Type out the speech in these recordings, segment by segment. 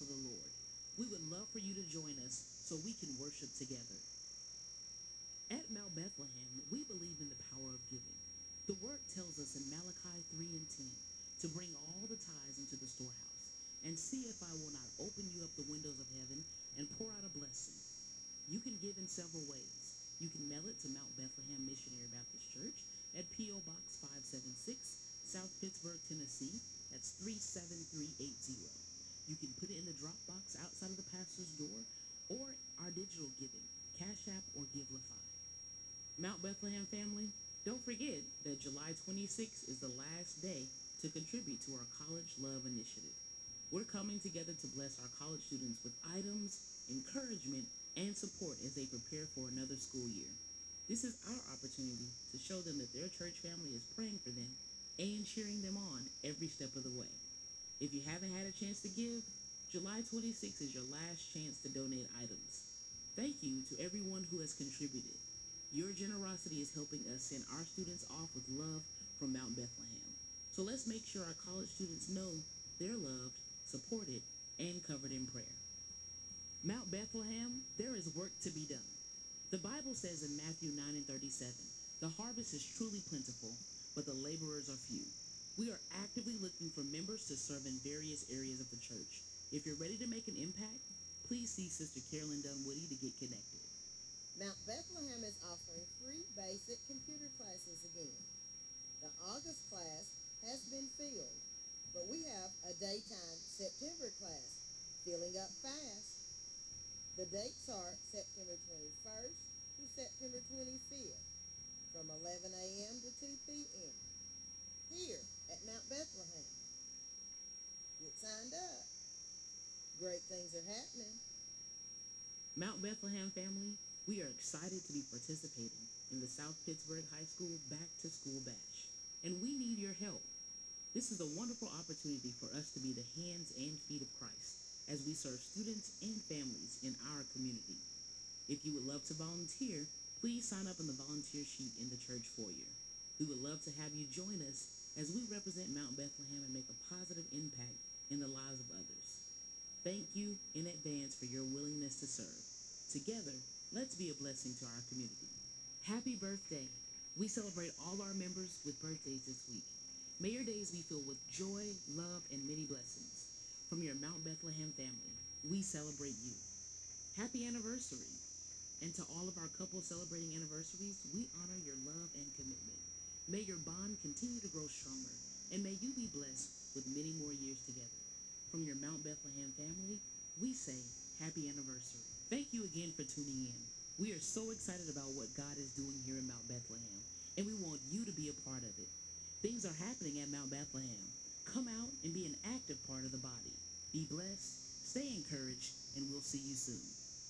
the Lord. We would love for you to join us so we can worship together. At Mount Bethlehem, we believe in the power of giving. The word tells us in Malachi 3 and 10 to bring all the tithes into the storehouse and see if I will not open you up the windows of heaven and pour out a blessing. You can give in several ways. You can mail it to Mount Bethlehem Missionary Baptist Church at P.O. Box 576, South Pittsburgh, Tennessee. That's 37380. You can put it in the drop box outside of the pastor's door or our digital giving, Cash App or Givelify. Mount Bethlehem family, don't forget that July 26th is the last day to contribute to our College Love Initiative. We're coming together to bless our college students with items, encouragement, and support as they prepare for another school year. This is our opportunity to show them that their church family is praying for them and cheering them on every step of the way. If you haven't had a chance to give, July 26th is your last chance to donate items. Thank you to everyone who has contributed. Your generosity is helping us send our students off with love from Mount Bethlehem. So let's make sure our college students know they're loved, supported, and covered in prayer. Mount Bethlehem, there is work to be done. The Bible says in Matthew 9 and 37, the harvest is truly plentiful, but the laborers are few. We are actively looking for members to serve in various areas of the church. If you're ready to make an impact, please see Sister Carolyn Dunwoody to get connected. Mount Bethlehem is offering free basic computer classes again. The August class has been filled, but we have a daytime September class filling up fast. The dates are September 21st to September 25th from 11 a.m. to 2 p.m. here at Mount Bethlehem. Get signed up. Great things are happening. Mount Bethlehem family, we are excited to be participating in the South Pittsburgh High School Back to School Bash, and we need your help. This is a wonderful opportunity for us to be the hands and feet of Christ as we serve students and families in our community. If you would love to volunteer, please sign up on the volunteer sheet in the church foyer. We would love to have you join us as we represent Mount Bethlehem and make a positive impact in the lives of others. Thank you in advance for your willingness to serve. Together, let's be a blessing to our community. Happy birthday. We celebrate all our members with birthdays this week. May your days be filled with joy, love, and many blessings. From your Mount Bethlehem family, we celebrate you. Happy anniversary. And to all of our couples celebrating anniversaries, we honor your love and commitment. May your bond continue to grow stronger, and may you be blessed with many more years together. From your Mount Bethlehem family, we say happy anniversary. Thank you again for tuning in. We are so excited about what God is doing here in Mount Bethlehem, and we want you to be a part of it. Things are happening at Mount Bethlehem. Come out and be an active part of the body. Be blessed, stay encouraged, and we'll see you soon.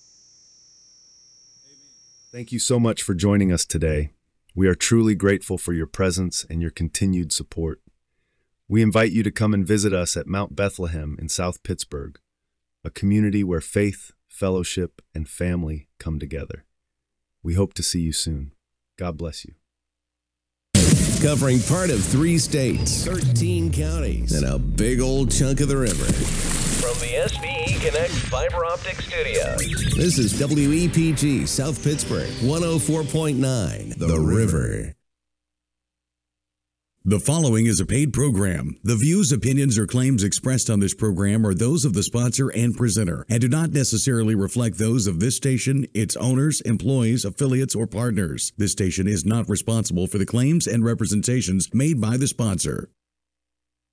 Thank you so much for joining us today. We are truly grateful for your presence and your continued support. We invite you to come and visit us at Mount Bethlehem in South Pittsburgh, a community where faith, fellowship, and family come together. We hope to see you soon. God bless you. Covering part of 3 states, 13 counties, and a big old chunk of the river. From the SVE Connect Fiber Optic Studio, this is WEPG South Pittsburgh, 104.9, The River. The following is a paid program. The views, opinions, or claims expressed on this program are those of the sponsor and presenter and do not necessarily reflect those of this station, its owners, employees, affiliates, or partners. This station is not responsible for the claims and representations made by the sponsor.